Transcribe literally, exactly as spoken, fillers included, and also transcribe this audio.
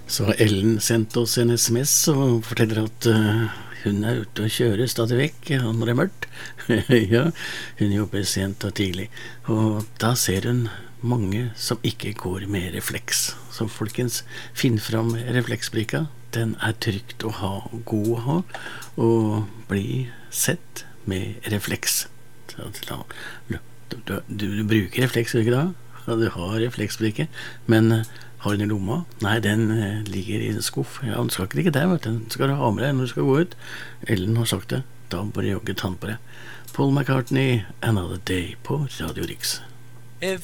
Så Ellen sendte oss en sms og forteller at uh, hun er ute og kjører stadig vekk når det er mørkt. Ja, hun jobber sent og tidlig, og da ser hun mange som ikke går med refleks. Så folkens, finn fram refleksbrika. Den er trygt å ha, god å ha, og bli sett med refleks. Så, du, du, du, du bruker refleks, ikke da? Ja, du har refleksbrikke, men uh, har den i lomma? Nei, den uh, ligger i en skuff. Ja, den skal ikke ligge der, vet du. Den skal du ha med deg når du skal gå ut. Ellen har sagt det. Da bør du jogge tann på det. Paul McCartney, Another Day på Radio Riks.